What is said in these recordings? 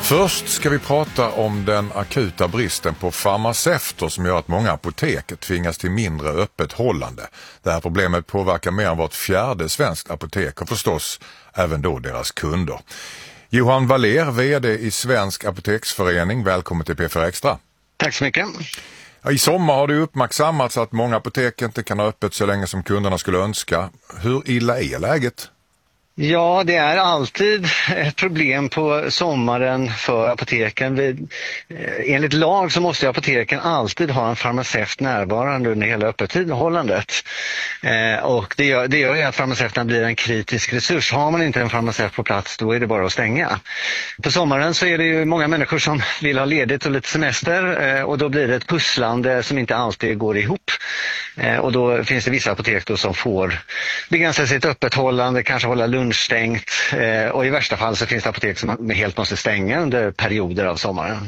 Först ska vi prata om den akuta bristen på farmaceuter som gör att många apotek tvingas till mindre öppethållande. Det här problemet påverkar mer än vart fjärde svenskt apotek och förstås även då deras kunder. Johan Waller, vd i Svensk Apoteksförening, välkommen till P4 Extra. Tack så mycket. I sommar har det uppmärksammats att många apotek inte kan ha öppet så länge som kunderna skulle önska. Hur illa är läget? Ja, det är alltid ett problem på sommaren för apoteken. Enligt lag så måste apoteken alltid ha en farmaceut närvarande under hela öppethållandet. Och det gör ju att farmaceuterna blir en kritisk resurs. Har man inte en farmaceut på plats, då är det bara att stänga. På sommaren så är det ju många människor som vill ha ledigt och lite semester, och då blir det ett pusslande som inte alltid går ihop. Och då finns det vissa apotek då som får begränsa sitt öppethållande, kanske hålla lunchstängt, och i värsta fall så finns det apotek som helt måste stänga under perioder av sommaren.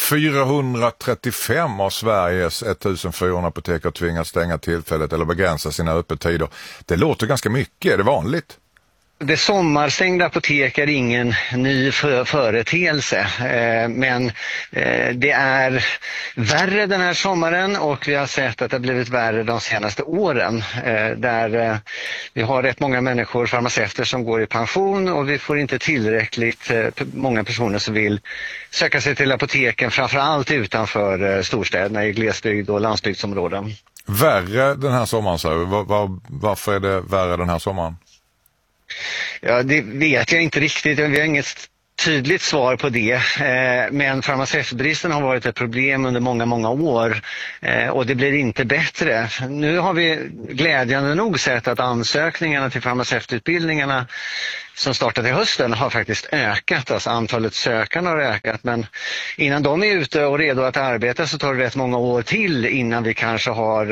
435 av Sveriges 1400 apotek har tvingats stänga tillfället eller begränsa sina öppettider. Det låter ganska mycket, är det vanligt? Det sommarstängda apotek är ingen ny företeelse, men det är värre den här sommaren, och vi har sett att det har blivit värre de senaste åren, där vi har rätt många människor, farmaceuter, som går i pension, och vi får inte tillräckligt många personer som vill söka sig till apoteken, framförallt utanför storstäderna i glesbygd och landsbygdsområden. Värre den här sommaren, så varför är det värre den här sommaren? Ja, det vet jag inte riktigt. Vi har inget tydligt svar på det. Men farmaceutbristen har varit ett problem under många år, och det blir inte bättre. Nu har vi glädjande nog sett att ansökningarna till farmaceututbildningarna som startade i hösten har faktiskt ökat. Alltså antalet sökande har ökat, men innan de är ute och redo att arbeta så tar det rätt många år till innan vi kanske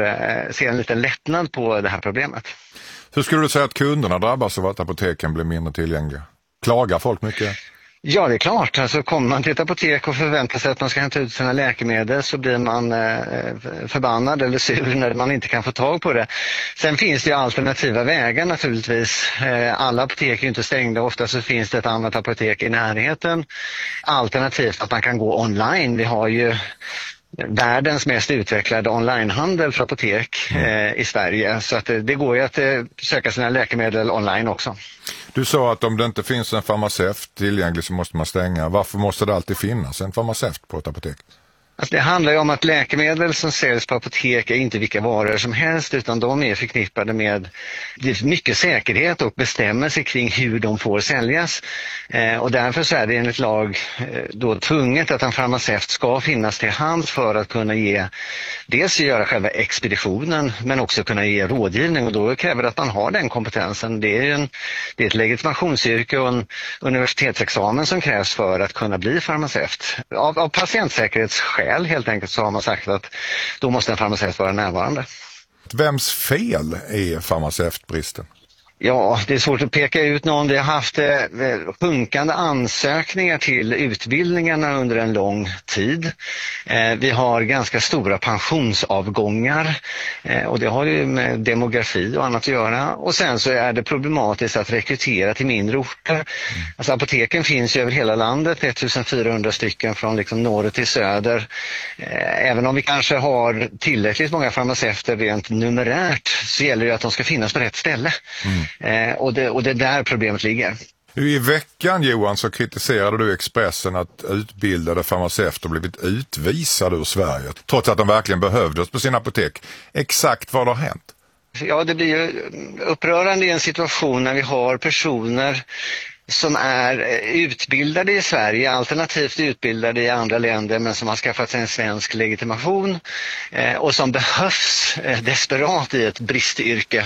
ser en liten lättnad på det här problemet. Hur skulle du säga att kunderna drabbas av att apoteken blir mindre tillgängliga? Klagar folk mycket? Ja, det är klart. Alltså, kommer man till ett apotek och förväntar sig att man ska hämta ut sina läkemedel, så blir man förbannad eller sur när man inte kan få tag på det. Sen finns det ju alternativa vägar naturligtvis. Alla apotek är ju inte stängda. Ofta så finns det ett annat apotek i närheten. Alternativt att man kan gå online. Vi har ju världens mest utvecklade onlinehandel för apotek i Sverige. Så att det går ju att söka sina läkemedel online också. Du sa att om det inte finns en farmaceut tillgänglig så måste man stänga. Varför måste det alltid finnas en farmaceut på ett apotek? Alltså, det handlar ju om att läkemedel som säljs på apotek är inte vilka varor som helst, utan de är förknippade med mycket säkerhet och bestämmelser kring hur de får säljas. Och därför så är det enligt lag då tvunget att en farmaceut ska finnas till hands för att kunna dels göra själva expeditionen, men också kunna ge rådgivning, och då kräver det att man har den kompetensen. Det är ett legitimationsyrke och en universitetsexamen som krävs för att kunna bli farmaceut. Av patientsäkerhetsskäl helt enkelt så har man sagt att då måste en farmaceut vara närvarande. Vems fel är farmaceutbristen? Ja, det är svårt att peka ut någon. Vi har haft sjunkande ansökningar till utbildningarna under en lång tid. Vi har ganska stora pensionsavgångar, och det har ju med demografi och annat att göra. Och sen så är det problematiskt att rekrytera till mindre orter. Alltså apoteken finns ju över hela landet, 1400 stycken från liksom norr till söder. Även om vi kanske har tillräckligt många farmaceuter rent numerärt, så gäller det att de ska finnas på rätt ställe. Och det är där problemet ligger. I veckan, Johan, så kritiserade du Expressen att utbildade farmaceuter blivit utvisade ur Sverige, trots att de verkligen behövdes på sin apotek. Exakt vad har hänt? Ja, det blir ju upprörande i en situation när vi har personer som är utbildade i Sverige, alternativt utbildade i andra länder, men som har skaffat sig en svensk legitimation och som behövs desperat i ett bristyrke,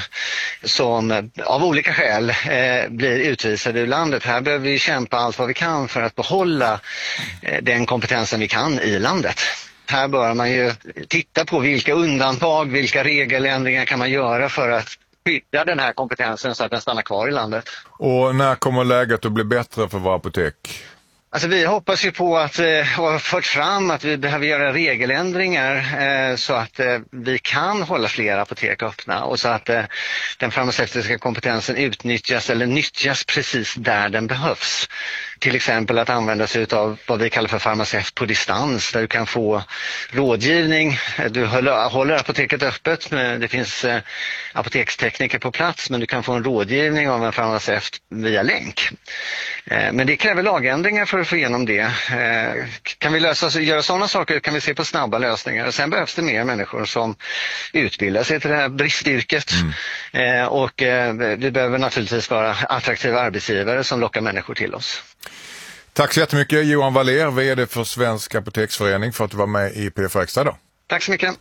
som av olika skäl blir utvisade ur landet. Här behöver vi kämpa allt vad vi kan för att behålla den kompetensen vi kan i landet. Här bör man ju titta på vilka undantag, vilka regeländringar kan man göra för att skydda den här kompetensen så att den stannar kvar i landet. Och när kommer läget att bli bättre för våra apotek? Alltså vi hoppas ju på att ha fört fram att vi behöver göra regeländringar så att vi kan hålla fler apotek öppna, och så att den farmaceutiska kompetensen utnyttjas eller nyttjas precis där den behövs. till exempel att använda sig av vad vi kallar för farmaceut på distans, där du kan få rådgivning. Du håller apoteket öppet, det finns apotekstekniker på plats, men du kan få en rådgivning av en farmaceut via länk. Men det kräver lagändringar för att få igenom det. Kan vi göra sådana saker kan vi se på snabba lösningar. Sen behövs det mer människor som utbildar sig till det här bristyrket. Och vi behöver naturligtvis vara attraktiva arbetsgivare som lockar människor till oss. Tack så jättemycket Johan Waller, vd för Svensk Apoteksförening, för att du var med i PFR Extra idag. Tack så mycket.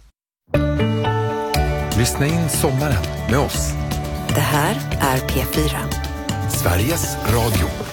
Lyssna in sommaren med oss. Det här är P4. Sveriges Radio.